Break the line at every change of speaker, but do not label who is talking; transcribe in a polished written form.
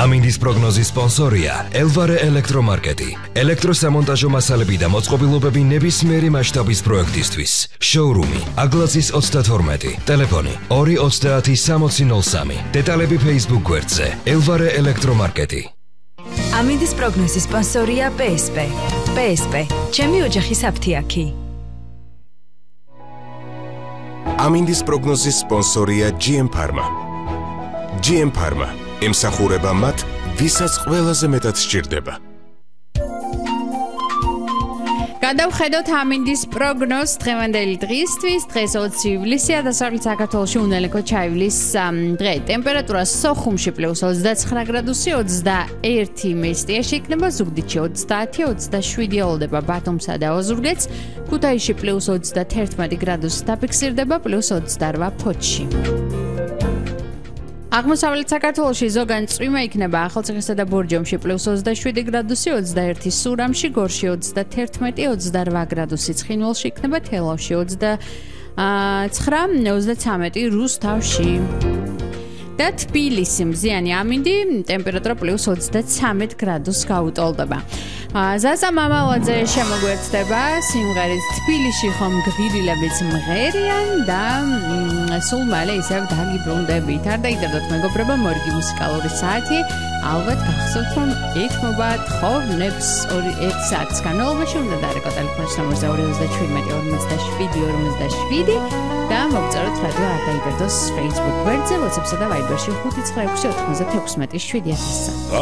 ამინდის პროგნოზის სპონსორია ელვარე ელექტრომარკეტი. ელექტროსამონტაჟო მასალები და მოწყობილობები ნებისმიერი მასშტაბის პროექტისთვის. შოურუმი აგლაზის 32, ტელეფონი 2306003. დეტალები Facebook გვერდზე ელვარე ელექტრომარკეტი.
ამინდის პროგნოზის სპონსორია PSP. PSP, ჩემი ოჯახის აფთიაქი.
ამინდის პროგნოზის სპონსორია GM Pharma. GM Pharma ემსახურება მათ, ვისაც ყველაზე მეტად სჭირდება.
გადავხედოთ ამინდის პროგნოზს დღევანდელი დღისთვის. დღეს 20 ივლისია, დასავლეთ საქართველოში უნელეკო ჩაივლის დღე. ტემპერატურა სოხუმში +29 გრადუსი, 21 მესტიაში იქნება, ზუგდიდში 30-27 ელოდება ბათუმსა და ოზურგეთს, ქუთაისში +21 გრადუსი დაფიქსირდება, +28 ფოთში. აღმოსავლეთ საქართველოში ზოგან წვიმა იქნება, ახალციხესა და ბორჯომში +27 გრადუსი, 21 სურამში, გორში 31-28 გრადუსი, ცხინვალში იქნება, თელავში 29-33 რუსთავში. და თბილისი მზიანი ამინდი, ტემპერატურა +23 გრადუსს გაუტოლდება. ზაზა მამალაძე შემოგვერდება სიმღერით თბილისში ხომ გვირილებიც მღერიან და სულ მალე ისევ დაგიბრუნდებით. არ დაიდარდოთ მეგობრებო, მორიგი მუსიკალური საათი. ალბათ გახსოვთ, რომ ეთმობა თხოვნებს 1 საათის განმავლობაში. უნდა დაარეკო ტელეფონის ნომერზე 227 და მოგწეროთ რადიო არ დაიდარდოს Facebook გვერდზე, WhatsApp-სა და Viber-ში 596 96 7000.